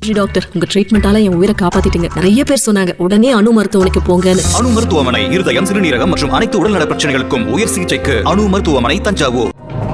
Doctor, உங்க ட்ரீட்மெண்டால என் உயிரை காப்பாத்திட்டீங்க. நிறைய பேர் சொன்னாங்க உடனே அணு மருத்துவமனைக்கு போங்கன்னு. அணு மருத்துவமனை இருதயம், சிறுநீரகம் மற்றும் அனைத்து உடல்நல பிரச்சனைகளுக்கும் உயர் சிகிச்சைக்கு அணு மருத்துவமனை, தஞ்சாவூர்.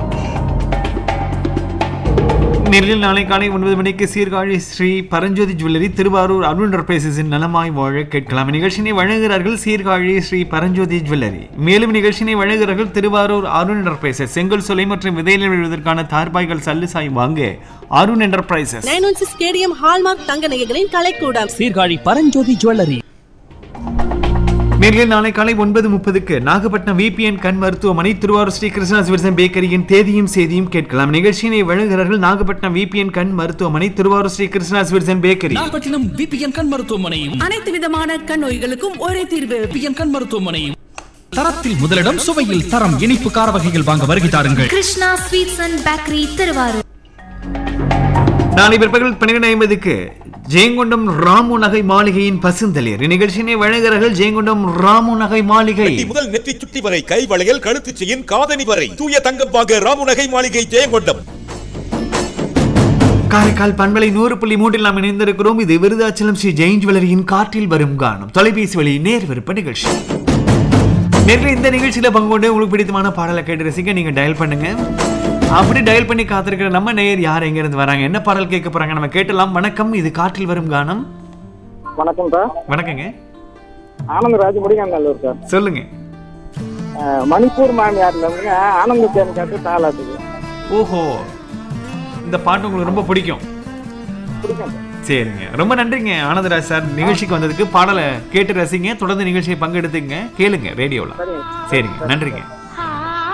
நேரில் நாளை காலை 9 மணிக்கு சீர்காழி ஸ்ரீ பரஞ்சோதி ஜுவல்லரி திருவாரூர் அருண் என்டர்பிரைசஸின் நலமாய் வாழ கேட்கலாம். நிகழ்ச்சியை வழங்குகிறார்கள் சீர்காழி ஸ்ரீ பரஞ்சோதி ஜுவல்லரி. மேலும் நிகழ்ச்சியை வழங்குகிறார்கள் திருவாரூர் அருண் என்டர்பிரைசஸ். செங்கல் சொலை மற்றும் விதையில் விழுவதற்கான தார்பாய்கள் சல்லுசாய் வாங்க அருண் என்டர்பிரைசஸ். 916 கேடிஎம் ஹால்மார்க் தங்க நகைகளின் கலைக்கூடம் சீர்காழி பரஞ்சோதி ஜுவல்லரி. நேரில் நாளை காலை 9:30க்கு நாகப்பட்டினம் விபிஎன் கண் மருத்துவமனை திருவாரூர் ஸ்ரீ கிருஷ்ணா ஸ்வீட்ஸ் பேக்கரியின் தேதியும் செய்தியும் கேட்கலாம். நிகழ்ச்சியினை வழங்குகிறார்கள் நாகப்பட்டினம் விபிஎன் கண் மருத்துவமனை Thiruvarur Sri Krishna sweets bakery. Nagapattinam VPN கண் மருத்துவமனை. அனைத்து விதமான கண் நோய்களுக்கும் ஒரே தீர்வு. விபிஎன் கண் மருத்துவமனை. தரத்தில் முதலிடம், சுவையில் தரம். இனிப்பு கார வகைகள் வாங்க வருகை தாருங்கள். Krishna sweets and bakery Thiruvarur. நாளை பிற்பகல் 12:50க்கு ஜெயங்கொண்டம் ராமு நகை மாளிகையின் பசுந்தளிர். நிகழ்ச்சியினை வழங்குகிறார்கள் ஜெயங்கொண்டம் ராமு நகை மாளிகை. முதல் நெற்றி சுட்டி வரை கை வளையல், கழுத்து செயின், காதணி வரை தூய தங்கம் வாங்க ராமு நகை மாளிகை, ஜெயங்கொண்டம். காரைக்கால் பண்பலை 100.3 நாம் இணைந்திருக்கிறோம். இது விருதாச்சலம் ஸ்ரீ ஜெயின் ஜுவல்லரியின் காற்றில் வரும் கானம் தொலைபேசி வழி நேர் விருப்ப நிகழ்ச்சி. நேரில் இந்த நிகழ்ச்சியில பங்கு கொண்டு உங்களுக்கு பிடித்தமான பாடலை கேட்டு ரசிக்க நீங்க டயல் பண்ணுங்க. அப்படி டயல் பண்ணி காத்திருக்கிற நம்ம நேயர் யார், எங்க இருந்து வராங்க, என்ன பாடல் கேட்க போறாங்க நம்ம கேட்டலாம். வணக்கம், இது காற்றில் வரும் கானம். வணக்கம் சார். வணக்கங்க. ஆனந்தராஜ் முடிங்கநல்லூர் சார். சொல்லுங்க. மணிப்பூர் மாமியார்ல இருந்து ஆனந்த தேன் காட்டு தாளாட்டுது. ஓஹோ, இந்த பாட்டு உங்களுக்கு ரொம்ப பிடிக்கும். சரிங்க, ரொம்ப நன்றிங்க ஆனந்தராஜ் சார் நிகழ்ச்சிக்கு வந்ததுக்கு. பாடலை கேட்டு ரசிங்க, தொடர்ந்து நிகழ்ச்சியை பங்கெடுத்துங்க, கேளுங்க ரேடியோல. சரிங்க, நன்றிங்க.